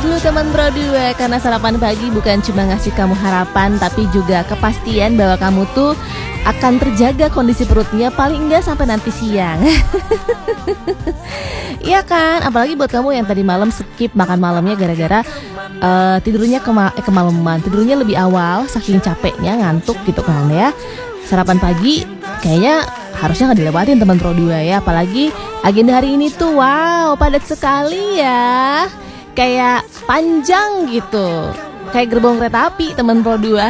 dulu teman Pro 2, karena sarapan pagi bukan cuma ngasih kamu harapan, tapi juga kepastian bahwa kamu tuh akan terjaga kondisi perutnya paling enggak sampai nanti siang. Iya kan, apalagi buat kamu yang tadi malam skip makan malamnya gara-gara tidurnya kemalaman, tidurnya lebih awal saking capeknya ngantuk gitu kan ya. Sarapan pagi kayaknya harusnya nggak dilewatin teman Pro 2 ya, apalagi agenda hari ini tuh wow padat sekali ya, kayak panjang gitu, kayak gerbong kereta api teman Pro 2.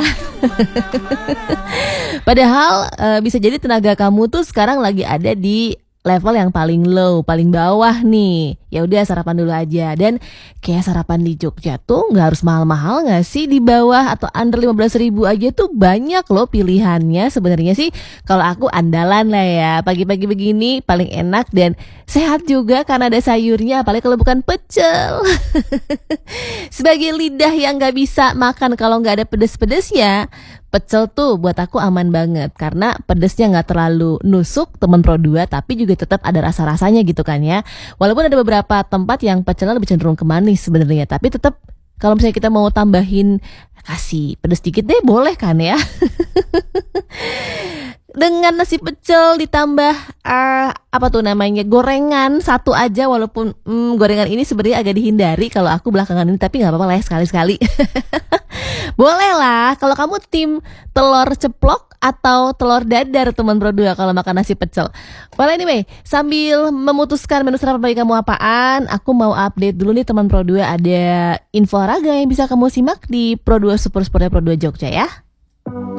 Padahal bisa jadi tenaga kamu tuh sekarang lagi ada di level yang paling low, paling bawah nih. Ya udah sarapan dulu aja. Dan kayak sarapan di Jogja tuh nggak harus mahal-mahal nggak sih, di bawah atau under 15.000 aja tuh banyak loh pilihannya. Sebenarnya sih kalau aku andalan lah ya, pagi-pagi begini paling enak dan sehat juga karena ada sayurnya, apalagi kalau bukan pecel. Sebagai lidah yang nggak bisa makan kalau nggak ada pedes-pedesnya, pecel tuh buat aku aman banget karena pedesnya nggak terlalu nusuk temen Pro 2, tapi juga tetap ada rasa-rasanya gitu kan ya. Walaupun ada beberapa tempat yang pecelnya lebih cenderung ke manis sebenarnya, tapi tetap kalau misalnya kita mau tambahin kasih pedes dikit deh boleh kan ya. Dengan nasi pecel ditambah apa tuh namanya, gorengan satu aja, walaupun gorengan ini sebenarnya agak dihindari kalau aku belakangan ini, tapi nggak apa-apa lah ya sekali-sekali. Boleh lah kalau kamu tim telur ceplok atau telur dadar teman Pro 2 kalau makan nasi pecel. Well anyway, sambil memutuskan menu sarapan pagi kamu apaan, aku mau update dulu nih teman Pro 2, ada info olahraga yang bisa kamu simak di Pro 2 Super Sportnya Pro 2 Jogja ya.